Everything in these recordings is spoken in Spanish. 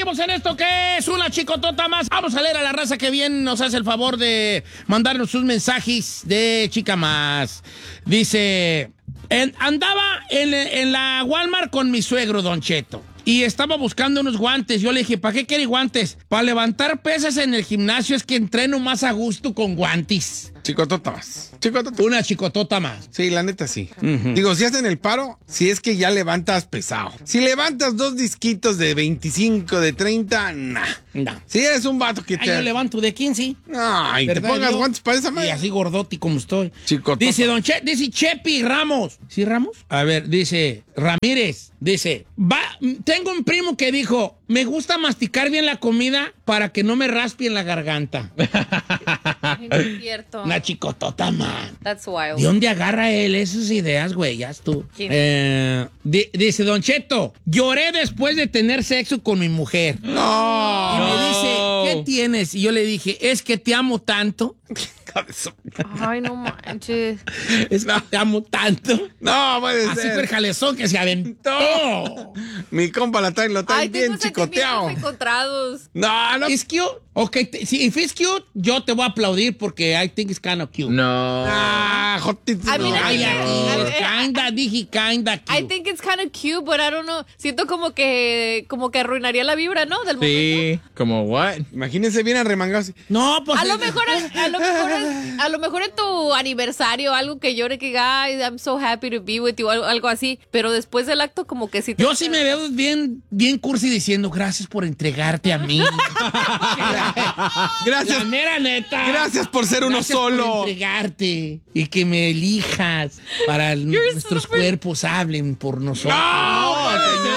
Estamos en esto que es una chicotota más. Vamos a leer a la raza que bien nos hace el favor de mandarnos sus mensajes de chica más. Dice, andaba en la Walmart con mi suegro, Don Cheto. Y estaba buscando unos guantes. Yo le dije, ¿para qué quiere guantes? Para levantar pesas en el gimnasio. Es que entreno más a gusto con guantes. Chicotota más. Una chicotota más. Sí, la neta sí. Digo, si hacen el paro, si es que ya levantas pesado. Si levantas 2 disquitos de 25, de 30, nah. No. Si eres un vato que te... Yo levanto de 15. No, y te ¿verdad? pongas Yo, guantes para esa madre. Y así gordoti como estoy. Chicotota. Dice dice Chepi Ramos. ¿Sí, Ramos? A ver, dice Ramírez. Dice, tengo un primo que dijo, me gusta masticar bien la comida para que no me raspe en la garganta. No es cierto. Una chicotota, man. That's wild. ¿De dónde agarra él esas ideas, güey? Ya tú. Dice, Don Cheto, lloré después de tener sexo con mi mujer. No. Y me dice, ¿qué tienes? Y yo le dije, es que te amo tanto. Ay, no manches. Es que te amo tanto. No, puede Así ser. fue el jalezón que se aventó. Mi compa lo trae Ay, bien tengo chicoteado. sentimientos encontrados. No. ¿Es cute? Ok, si it's cute, yo te voy a aplaudir porque I think it's kind of cute. No. Jotito. A mí la Ay, neta- dije kinda cute. I think it's kind of cute, but I don't know. Siento como que arruinaría la vibra, ¿no? Del momento. Sí, como what? Imagínense bien arremangados. No, pues... A lo mejor en tu aniversario, algo que llore, que diga, ay, I'm so happy to be with you, algo así. Pero después del acto, como que sí te... Yo sí me veo bien cursi diciendo, gracias por entregarte a mí. Gracias. La mera neta. Gracias por ser uno Gracias solo. por entregarte y que me elijas para nuestros cuerpos hablen por nosotros. No,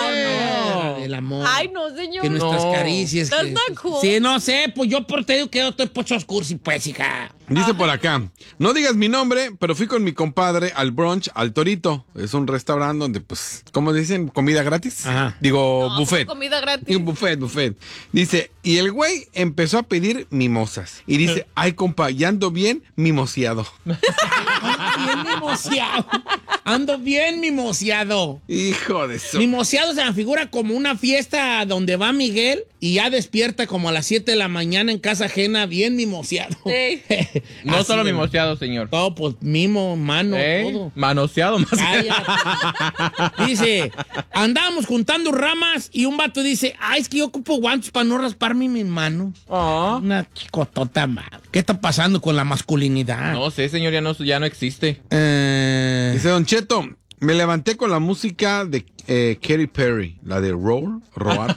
El amor. Ay, no, señor. Que nuestras No. caricias. That's que- not cool. Sí, no sé, pues yo por te digo que yo estoy pochos cursi, pues, hija. Dice por acá, no digas mi nombre, pero fui con mi compadre al brunch, al Torito. Es un restaurante donde, pues, ¿cómo dicen? ¿Comida gratis? Ajá. Digo, No, buffet. comida gratis. Digo, buffet. Dice, y el güey empezó a pedir mimosas. Y dice, ay, compa, ya ando bien mimoseado. Bien mimoseado. Ando bien mimoseado. Hijo de eso. Mimoseado se me figura como una fiesta donde va Miguel y ya despierta como a las 7 de la mañana en casa ajena, bien mimoseado. Sí. No Así solo de- mimoseado, señor. Todo, pues mimo, mano, todo. Manoseado más. Cállate. Dice, andábamos juntando ramas y un vato dice, ay, es que yo ocupo guantes para no rasparme mis manos. Oh. Una chicotota más. ¿Qué está pasando con la masculinidad? No sé, señor, ya no existe. Dice Don Cheto, me levanté con la música de Katy Perry, la de Roar.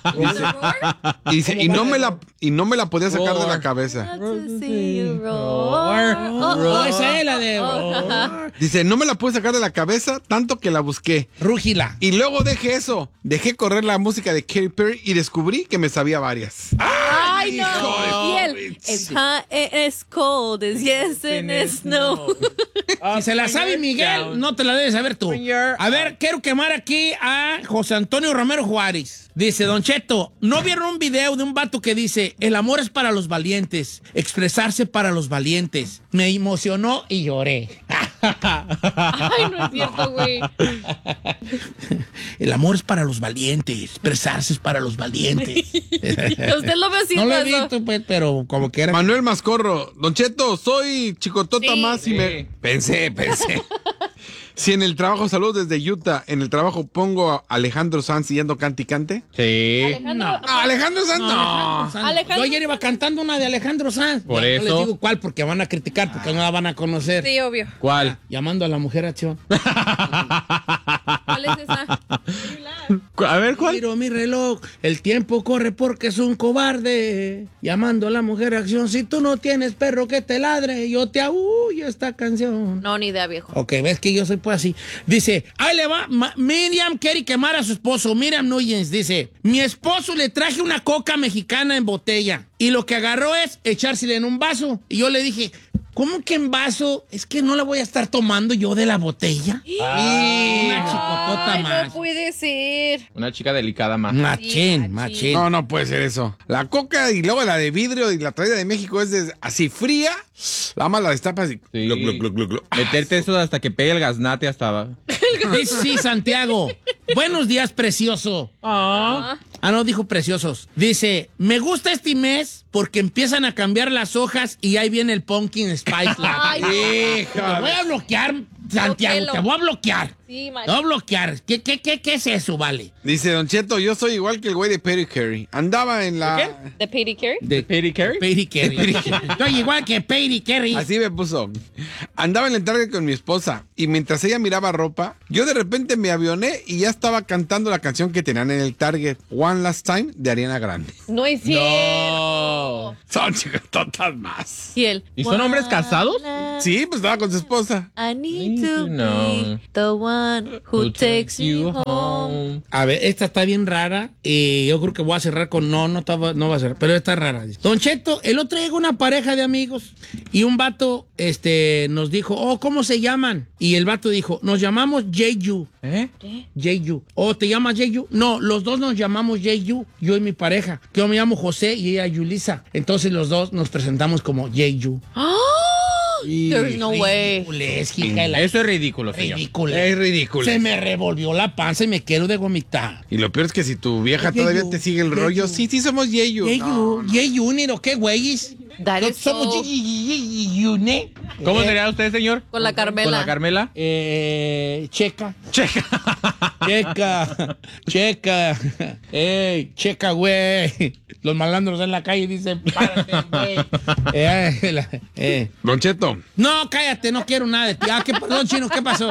Dice, y no me la podía sacar de la cabeza. Oh, esa es la de... Dice, no me la pude sacar de la cabeza tanto que la busqué. Rúgila. Y luego dejé correr la música de Katy Perry y descubrí que me sabía varias. Ay, Hijo no. Y él, it's hot, it's cold, it's yes and it's no. Si se la sabe Miguel, no te la debes saber tú. A ver, quiero quemar aquí a José Antonio Romero Juárez. Dice, Don Cheto, ¿no vieron un video de un vato que dice, el amor es para los valientes, expresarse para los valientes? Me emocionó y lloré. Ay, no es cierto, güey. El amor es para los valientes, expresarse es para los valientes. Usted lo ve así. No lo he Pazo. visto, pues, pero como que era... Manuel Mascorro, Don Cheto, soy chicotota Sí. más y me... Pensé. Si en el trabajo, saludos desde Utah, en el trabajo pongo a Alejandro Sanz yendo cante y cante. Sí. Alejandro, Alejandro Sanz, no. Alejandro- Yo ayer iba cantando una de Alejandro Sanz. Por Ya, eso. No les digo cuál, porque van a criticar, porque no la van a conocer. Sí, obvio. ¿Cuál? Llamando a la mujer acción. ¿Cuál es esa? A ver, ¿cuál? Miro mi reloj, el tiempo corre porque es un cobarde. Llamando a la mujer acción, si tú no tienes perro que te ladre, yo te aúllo esta canción. No, ni idea, viejo. Ok, ves que yo soy pues así. Dice, ahí le va, Miriam quiere quemar a su esposo. Miriam Núñez dice, mi esposo le traje una coca mexicana en botella y lo que agarró es echársela en un vaso. Y yo le dije, ¿cómo que en vaso? Es que no la voy a estar tomando yo de la botella. Una chicotota Ay, más. no puede ser. Una chica delicada más. Machín, Sí, machín. No, no puede ser eso. La coca y luego la de vidrio y la traída de México es así fría. La más la destapas y... Sí. gluc, gluc, gluc, gluc, gluc. Meterte eso hasta que pegue el gaznate hasta abajo. Sí, Santiago. Buenos días, precioso. No, dijo preciosos. Dice, me gusta este mes porque empiezan a cambiar las hojas y ahí viene el Pumpkin Spice Latte. Ay, no. Te voy a bloquear, Santiago, Bloquéalo. te voy a bloquear. Sí, man. Te voy a bloquear. ¿Qué es eso, vale? Dice Don Cheto, yo soy igual que el güey de Perry Carey. Andaba en la... ¿De Petty Carey? De Petty Carey. Petty Carey. Estoy igual que Petty Carey. Así me puso. Andaba en el Target con mi esposa y mientras ella miraba ropa, yo de repente me avioné y ya estaba cantando la canción que tenían en el Target, One Last Time, de Ariana Grande. No es cierto. Son chicototas más. Y él. ¿Y son hombres casados? Sí, pues estaba con su esposa. I need to No. be the one who takes you home. A ver, esta está bien rara. Yo creo que voy a cerrar con... No va a cerrar, pero está rara. Don Cheto, el otro día llegó una pareja de amigos y un vato nos dijo, ¿cómo se llaman? Y el vato dijo, nos llamamos Jeju. ¿Eh? Jeju. ¿Te llamas Jeju? No, los dos nos llamamos Jeju, yo y mi pareja. Yo me llamo José y ella Yulisa. Entonces los dos nos presentamos como Jeju. There's no way. Eso es ridículo, señor. Ridículo. Es ridículo. Se me revolvió la panza y me quiero de vomitar. Y lo peor es que si tu vieja Yeyu, todavía te sigue el rollo, Yeyu. sí somos Yeyu. Jeju, Niro, ¿qué güeyes? That is Somos so- Yune. ¿Cómo sería usted, señor? Con la Carmela. ¿Con la Carmela? Checa. Checa. Ey, checa, güey. Los malandros en la calle dicen, párate, güey. Don Cheto, No, cállate, no quiero nada de ti. Perdón, Chino, ¿qué pasó?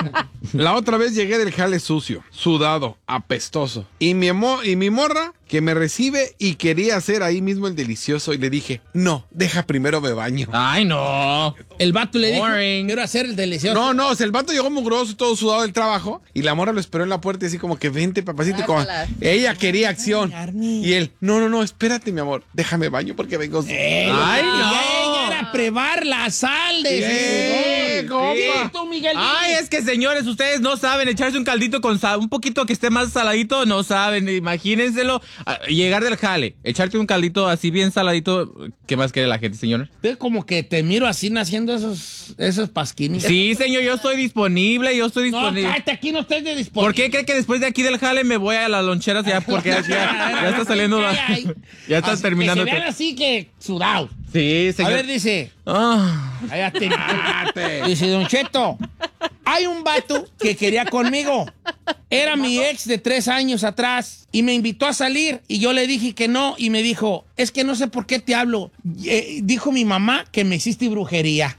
la otra vez llegué del jale sucio, sudado, apestoso. Y mi morra que me recibe y quería hacer ahí mismo el delicioso y le dije, no, deja primero me baño. Ay, no. El vato le dijo, Boring. quiero hacer el delicioso. No, o sea, el vato llegó mugroso, todo sudado del trabajo y la morra lo esperó en la puerta y así como que vente, papacito. Como, ella quería acción. Arnie. Y él, no, espérate, mi amor, déjame baño porque vengo. Ay, no. Ella era prevar la sal de Sí, su compa. Sí, tú, Miguel. Ay, es que señores, ustedes no saben echarse un caldito con sal, un poquito que esté más saladito, no saben, imagínenselo. Llegar del jale, echarte un caldito así bien saladito, ¿qué más quiere la gente, señor? Yo como que te miro así naciendo esos pasquines. Sí, señor, yo estoy disponible. No, cállate, aquí no estés de disponible. ¿Por qué cree que después de aquí del jale me voy a las loncheras ya? Porque ya está saliendo ya está Así, terminando. Que se vean así que sudados. Sí, A señor. ver, dice. Ah. Cállate. Dice, Don Cheto, hay un vato que quería conmigo. Era mi ex de 3 años atrás y me invitó a salir y yo le dije que no y me dijo, es que no sé por qué te hablo. Dijo mi mamá que me hiciste brujería.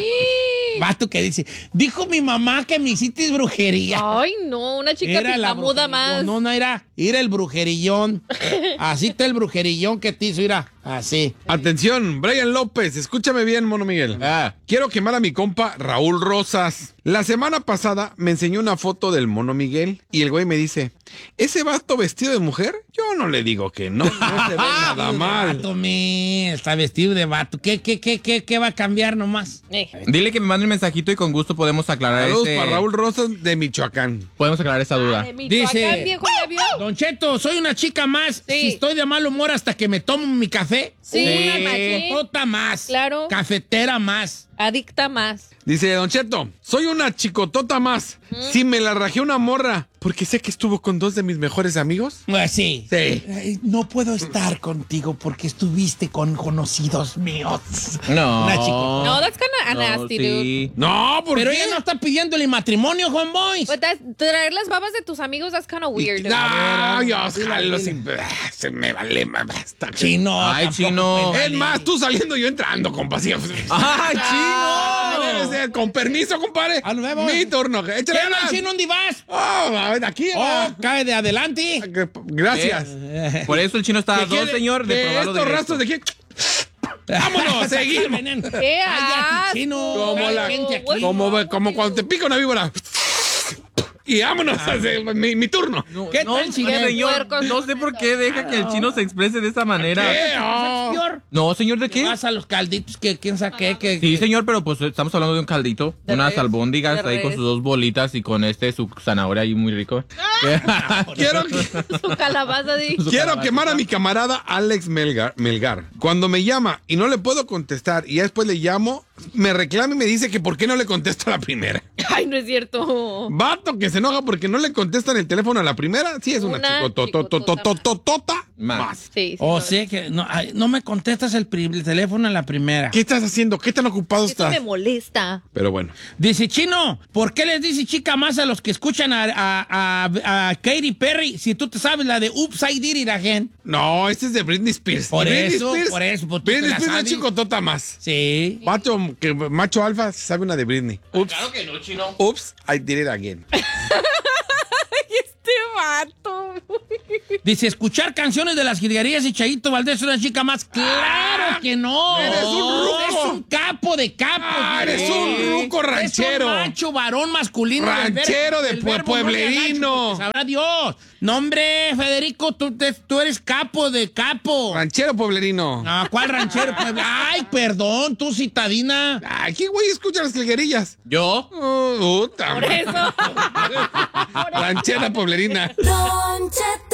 Vato que dice, dijo mi mamá que me hiciste brujería. Ay, no, una chica picamuda más. No, era el brujerillón. Así está el brujerillón que te hizo, mira. Así. Atención, Brian López, escúchame bien, mono Miguel. Quiero quemar a mi compa Raúl Rosas. La semana pasada me enseñó una foto del mono Miguel y el güey me dice, ¿ese vato vestido de mujer? Yo no le digo que no se ve nada mal. Vato, está vestido de vato. ¿Qué va a cambiar nomás? Dile que me mande un mensajito y con gusto podemos aclarar Saludos para Raúl Rosas de Michoacán. Podemos aclarar esa duda. Dice, Viejo, ¿ya vio? Don Cheto, soy una chica más. Sí. Si estoy de mal humor hasta que me tomo mi café, Sí. una chicotota más. Claro. Cafetera más. Adicta más. Dice Don Cheto, soy una chicotota más. Si me la rajé una morra, porque sé que estuvo con 2 de mis mejores amigos. Pues sí. Sí. Ay, no puedo estar contigo porque estuviste con conocidos míos. No. Una chicotota. No, that's kind of nasty, dude. sí. No, ¿por Pero qué? ella no está pidiéndole matrimonio, Juan Boys. But traer las babas de tus amigos, that's kind of weird. No, yo Dile, jalo dile. sin... Se me vale, basta. Chino. Ay, tampoco Chino. puede Es más, tú saliendo, yo entrando, compa. Sí. ¡Ay, Debe chino! ser. Con permiso, compadre. Nos vemos. Mi turno. Échale ¿Qué onda, ganas. Chino? ¿Dónde vas? Oh, a ver, aquí. Cae de adelante. Gracias. Por eso el chino está a ¿Qué 2, quiere? señor, de De probarlo estos directo. rastros de aquí. Vámonos, seguimos. ¡Qué Cállate, Chino. asco! Como la gente aquí. como cuando te pica una víbora. Y vámonos, mi turno. ¿Qué No, tal, no, señor? señor, no sé por qué deja que el chino se exprese de esa manera. ¿Qué? Oh. señor? No, señor, ¿de qué? Vas a los calditos que quién sabe qué. Sí, señor, pero pues estamos hablando de un caldito. De Unas res, albóndigas de ahí con res. sus 2 bolitas y con su zanahoria ahí muy rico. Su calabaza de... Quiero quemar a mi camarada Alex Melgar. Cuando me llama y no le puedo contestar y ya después le llamo, me reclama y me dice que por qué no le contesto a la primera. Ay, no es cierto. Vato que se enoja porque no le contestan el teléfono a la primera, sí es una chicototototota más. Sí, O no. sea que no me contestas el teléfono a la primera. ¿Qué estás haciendo? ¿Qué tan ocupado Eso estás? me molesta. Pero bueno. Dice Chino, ¿por qué les dice chica más a los que escuchan a Katy Perry si tú te sabes la de Oops, I Did It Again? No, este es de Britney Spears. Por Britney eso, Spears, pues, tú te Britney la Spears es sabes. chicotota más. Sí. Macho alfa sabe una de Britney. Oops, Claro que no, chino. oops, I did it again. Este vato. Dice, escuchar canciones de las jilguerías y Chayito Valdés es una chica más. ¡Claro que no! ¡Eres un ruco! ¡Es un capo de capos! ¡Eres un ruco ranchero! Es un macho varón masculino. Ranchero del de verbo pueblerino. no le agacho, porque sabrá Dios. No, hombre, Federico, tú eres capo de capo. Ranchero pueblerino. No, ¿cuál ranchero? Ay, perdón, tú citadina. Ay, ¿qué güey escucha las jilguerillas? ¿Yo? Puta Por madre. eso. Ranchera pueblerina. Don Cheto.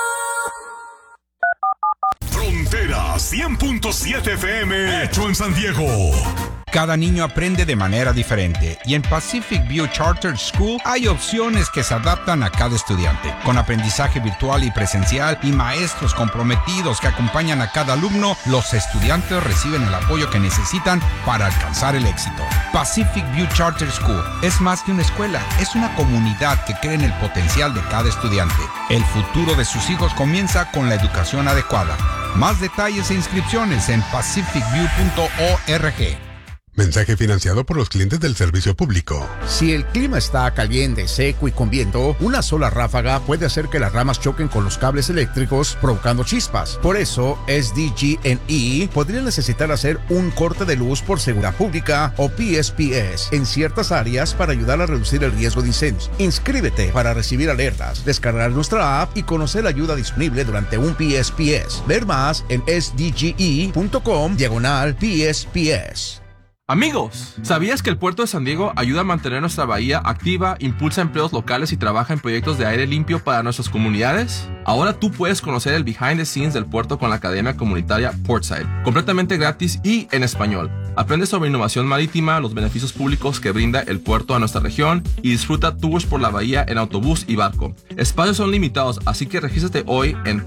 Frontera 100.7 FM, hecho en San Diego. Cada niño aprende de manera diferente y en Pacific View Charter School hay opciones que se adaptan a cada estudiante. Con aprendizaje virtual y presencial y maestros comprometidos que acompañan a cada alumno, los estudiantes reciben el apoyo que necesitan para alcanzar el éxito. Pacific View Charter School es más que una escuela, es una comunidad que cree en el potencial de cada estudiante. El futuro de sus hijos comienza con la educación adecuada. Más detalles e inscripciones en pacificview.org. Mensaje financiado por los clientes del servicio público. Si el clima está caliente, seco y con viento, una sola ráfaga puede hacer que las ramas choquen con los cables eléctricos, provocando chispas. Por eso, SDG&E podría necesitar hacer un corte de luz por seguridad pública o PSPS en ciertas áreas para ayudar a reducir el riesgo de incendios. Inscríbete para recibir alertas, descargar nuestra app y conocer la ayuda disponible durante un PSPS. Ver más en sdge.com/PSPS. Amigos, ¿sabías que el puerto de San Diego ayuda a mantener nuestra bahía activa, impulsa empleos locales y trabaja en proyectos de aire limpio para nuestras comunidades? Ahora tú puedes conocer el behind the scenes del puerto con la Academia Comunitaria Portside, completamente gratis y en español. Aprende sobre innovación marítima, los beneficios públicos que brinda el puerto a nuestra región y disfruta tours por la bahía en autobús y barco. Espacios son limitados, así que regístrate hoy en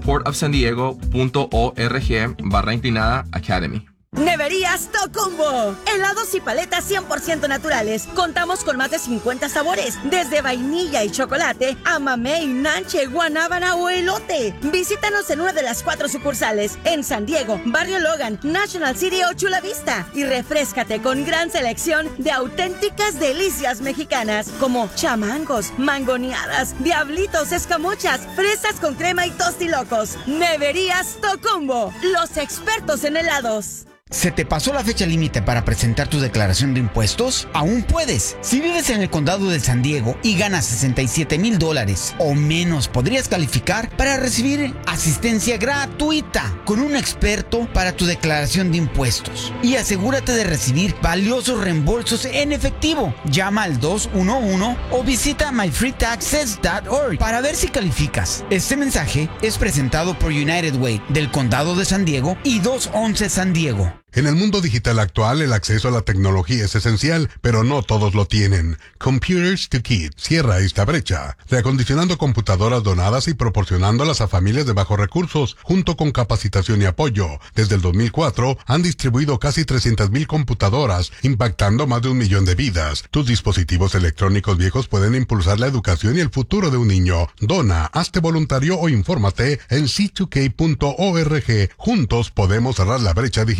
portofsandiego.org/academy. Neverías Tocumbo. Helados y paletas 100% naturales. Contamos con más de 50 sabores, desde vainilla y chocolate a mamey, nanche, guanábana o elote. Visítanos en una de las 4 sucursales, en San Diego, Barrio Logan, National City o Chula Vista. Y refréscate con gran selección de auténticas delicias mexicanas, como chamangos, mangoneadas, diablitos, escamochas, fresas con crema y tostilocos. Neverías Tocumbo, los expertos en helados. ¿Se te pasó la fecha límite para presentar tu declaración de impuestos? Aún puedes. Si vives en el condado de San Diego y ganas $67,000 o menos, podrías calificar para recibir asistencia gratuita con un experto para tu declaración de impuestos. Y asegúrate de recibir valiosos reembolsos en efectivo. Llama al 211 o visita myfreetaxes.org para ver si calificas. Este mensaje es presentado por United Way del condado de San Diego y 211 San Diego. En el mundo digital actual, el acceso a la tecnología es esencial, pero no todos lo tienen. Computers to Kids cierra esta brecha, reacondicionando computadoras donadas y proporcionándolas a familias de bajos recursos, junto con capacitación y apoyo. Desde el 2004, han distribuido casi 300,000 computadoras, impactando más de 1 millón de vidas. Tus dispositivos electrónicos viejos pueden impulsar la educación y el futuro de un niño. Dona, hazte voluntario o infórmate en c2k.org. Juntos podemos cerrar la brecha digital.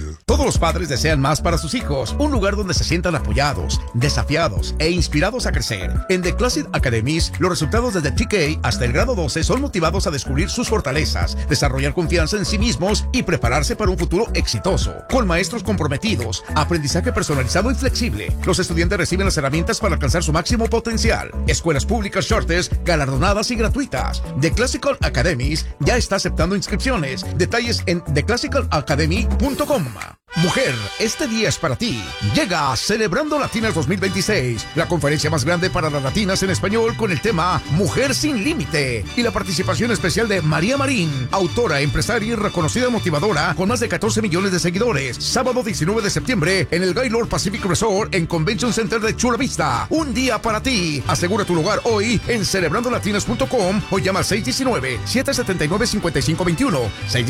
Todos los padres desean más para sus hijos, un lugar donde se sientan apoyados, desafiados e inspirados a crecer. En The Classic Academies, los resultados desde TK hasta el grado 12 son motivados a descubrir sus fortalezas, desarrollar confianza en sí mismos y prepararse para un futuro exitoso. Con maestros comprometidos, aprendizaje personalizado y flexible, los estudiantes reciben las herramientas para alcanzar su máximo potencial. Escuelas públicas Charters, galardonadas y gratuitas. The Classical Academies ya está aceptando inscripciones. Detalles en theclassicalacademy.com. Mujer, este día es para ti. Llega Celebrando Latinas 2026, la conferencia más grande para las latinas en español con el tema Mujer sin Límite y la participación especial de María Marín, autora, empresaria y reconocida motivadora con más de 14 millones de seguidores. Sábado 19 de septiembre en el Gaylord Pacific Resort en Convention Center de Chula Vista. Un día para ti. Asegura tu lugar hoy en celebrandolatinas.com o llama al 619-779-5521.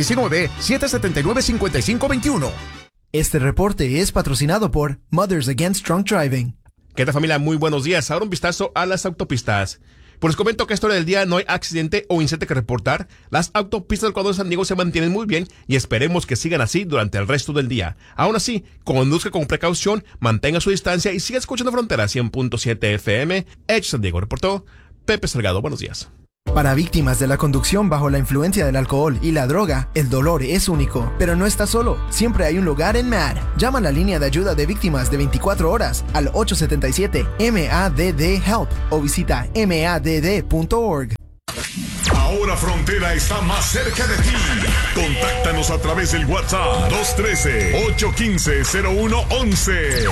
619-779-5521. Este reporte es patrocinado por Mothers Against Drunk Driving. ¿Qué tal, familia? Muy buenos días. Ahora un vistazo a las autopistas. Pues les comento que a esta hora del día no hay accidente o incidente que reportar. Las autopistas del Condado de San Diego se mantienen muy bien y esperemos que sigan así durante el resto del día. Aún así, conduzca con precaución, mantenga su distancia y siga escuchando Frontera 100.7 FM. Edge San Diego reportó Pepe Salgado. Buenos días. Para víctimas de la conducción bajo la influencia del alcohol y la droga, el dolor es único. Pero no estás solo, siempre hay un lugar en MADD. Llama a la línea de ayuda de víctimas de 24 horas al 877-MADD-HELP o visita madd.org. Ahora Frontera está más cerca de ti. Contáctanos a través del WhatsApp 213-815-0111.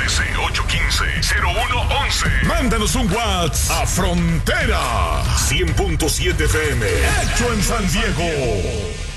213-815-0111. Mándanos un WhatsApp a Frontera 100.7 FM. Hecho en San Diego.